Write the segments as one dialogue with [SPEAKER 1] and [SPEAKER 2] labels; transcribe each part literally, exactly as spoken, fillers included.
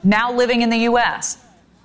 [SPEAKER 1] now living in the U S.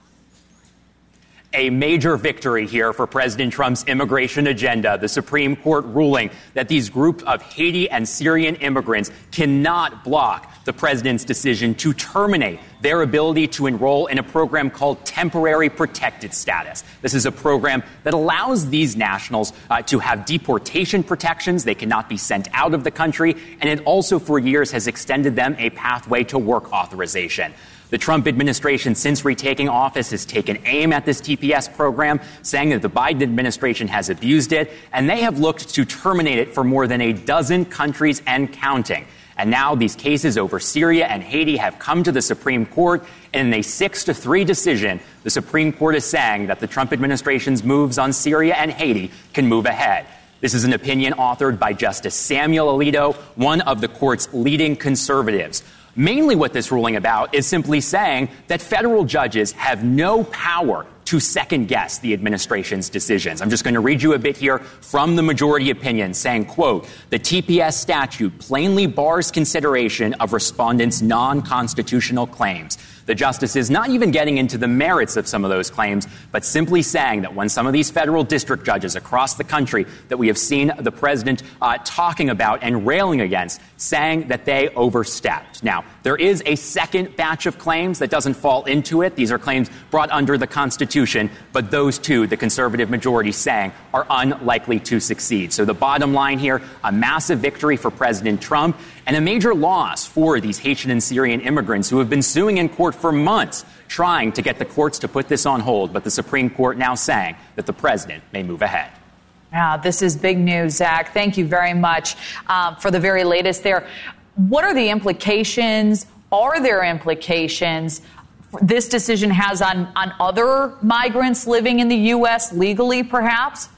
[SPEAKER 2] A major victory here for President Trump's immigration agenda, the Supreme Court ruling that these groups of Haiti and Syrian immigrants cannot block the president's decision to terminate their ability to enroll in a program called temporary protected status. This is a program that allows these nationals uh, to have deportation protections. They cannot be sent out of the country. And it also, for years, has extended them a pathway to work authorization. The Trump administration, since retaking office, has taken aim at this T P S program, saying that the Biden administration has abused it, and they have looked to terminate it for more than a dozen countries and counting. And now these cases over Syria and Haiti have come to the Supreme Court, and in a six to three decision, the Supreme Court is saying that the Trump administration's moves on Syria and Haiti can move ahead. This is an opinion authored by Justice Samuel Alito, one of the court's leading conservatives. Mainly what this ruling about is simply saying that federal judges have no power to second-guess the administration's decisions. I'm just going to read you a bit here from the majority opinion saying, quote, the T P S statute plainly bars consideration of respondents' non-constitutional claims. The justice is not even getting into the merits of some of those claims, but simply saying that when some of these federal district judges across the country that we have seen the president uh, talking about and railing against, saying that they overstepped. Now, there is a second batch of claims that doesn't fall into it. These are claims brought under the Constitution, but those two, the conservative majority saying, are unlikely to succeed. So the bottom line here, a massive victory for President Trump and a major loss for these Haitian and Syrian immigrants who have been suing in court for months, trying to get the courts to put this on hold, but the Supreme Court now saying that the president may move ahead.
[SPEAKER 1] Yeah, this is big news, Zach. Thank you very much uh, for the very latest there. What are the implications? Are there implications this decision has on, on other migrants living in the U S legally, perhaps?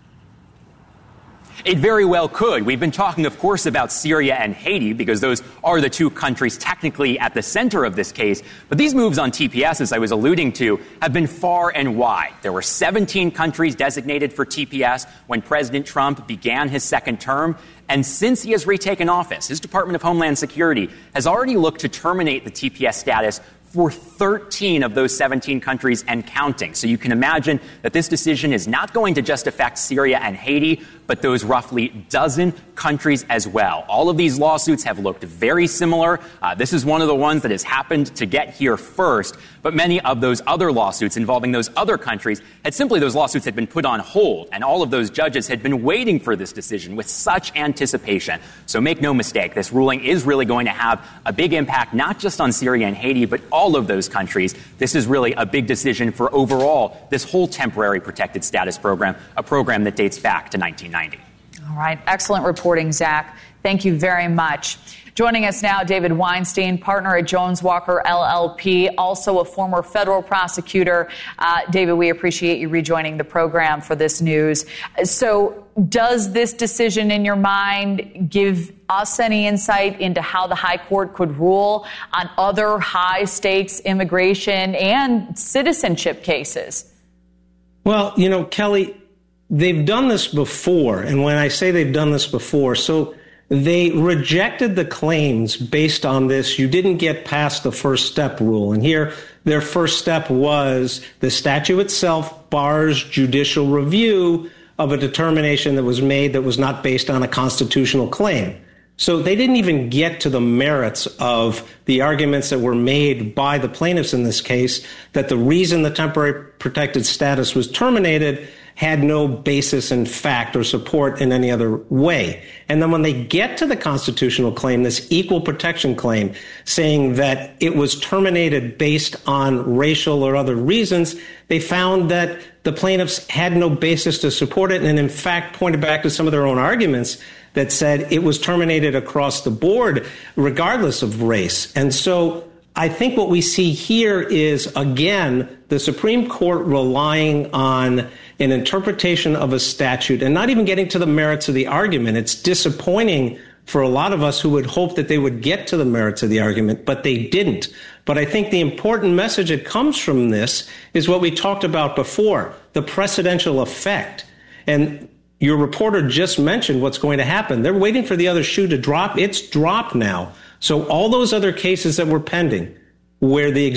[SPEAKER 2] It very well could. We've been talking, of course, about Syria and Haiti because those are the two countries technically at the center of this case. But these moves on T P S, as I was alluding to, have been far and wide. There were seventeen countries designated for T P S when President Trump began his second term. And since he has retaken office, his Department of Homeland Security has already looked to terminate the T P S status for thirteen of those seventeen countries and counting. So you can imagine that this decision is not going to just affect Syria and Haiti, but those roughly dozen countries as well. All of these lawsuits have looked very similar. Uh, this is one of the ones that has happened to get here first. But many of those other lawsuits involving those other countries had simply those lawsuits had been put on hold. And all of those judges had been waiting for this decision with such anticipation. So make no mistake, this ruling is really going to have a big impact, not just on Syria and Haiti, but all of those countries. This is really a big decision for overall this whole temporary protected status program, a program that dates back to nineteen ninety.
[SPEAKER 1] All right. Excellent reporting, Zach. Thank you very much. Joining us now, David Weinstein, partner at Jones Walker L L P, also a former federal prosecutor. Uh, David, we appreciate you rejoining the program for this news. So does this decision in your mind give us any insight into how the high court could rule on other high-stakes immigration and citizenship cases?
[SPEAKER 3] Well, you know, Kelly, they've done this before. And when I say they've done this before, so they rejected the claims based on this. You didn't get past the first step rule. And here, their first step was the statute itself bars judicial review of a determination that was made that was not based on a constitutional claim. So they didn't even get to the merits of the arguments that were made by the plaintiffs in this case, that the reason the temporary protected status was terminated had no basis in fact or support in any other way. And then when they get to the constitutional claim, this equal protection claim, saying that it was terminated based on racial or other reasons, they found that the plaintiffs had no basis to support it and in fact pointed back to some of their own arguments that said it was terminated across the board regardless of race. And so I think what we see here is, again, the Supreme Court relying on an interpretation of a statute and not even getting to the merits of the argument. It's disappointing for a lot of us who would hope that they would get to the merits of the argument, but they didn't. But I think the important message that comes from this is what we talked about before, the precedential effect. And your reporter just mentioned what's going to happen. They're waiting for the other shoe to drop. It's dropped now. So all those other cases that were pending where the